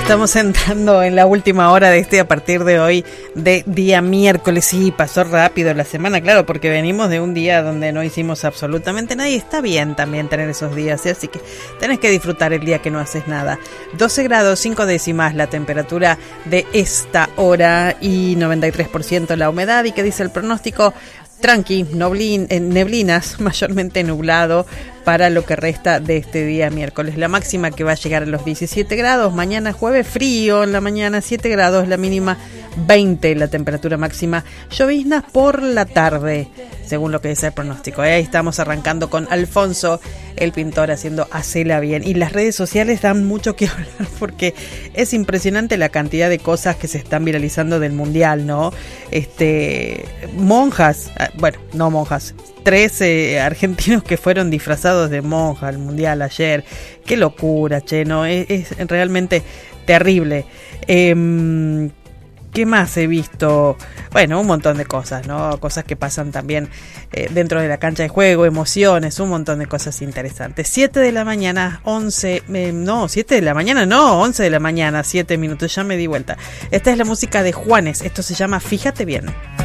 Estamos entrando en la última hora de a partir de hoy, de día miércoles. Sí, pasó rápido la semana, claro, porque venimos de un día donde no hicimos absolutamente nada y está bien también tener esos días, ¿sí? Así que tenés que disfrutar el día que no haces nada. 12 grados 5 décimas la temperatura de esta hora y 93% la humedad. ¿Y qué dice el pronóstico? Tranqui, neblinas, mayormente nublado para lo que resta de este día miércoles. La máxima que va a llegar a los 17 grados. Mañana jueves frío en la mañana, 7 grados la mínima, 20 la temperatura máxima. Lloviznas por la tarde, según lo que dice el pronóstico. Ahí estamos arrancando con Alfonso, el pintor, haciendo Hacela Bien. Y las redes sociales dan mucho que hablar porque es impresionante la cantidad de cosas que se están viralizando del mundial, ¿no? Monjas, bueno, no monjas, 13 argentinos que fueron disfrazados de monja al mundial ayer. Qué locura, che, ¿no? Es realmente terrible. ¿Qué más he visto? Bueno, un montón de cosas, ¿no? Cosas que pasan también dentro de la cancha de juego, emociones, un montón de cosas interesantes. 7 de la mañana, 11 de la mañana, 7 minutos, ya me di vuelta. Esta es la música de Juanes, esto se llama Fíjate Bien.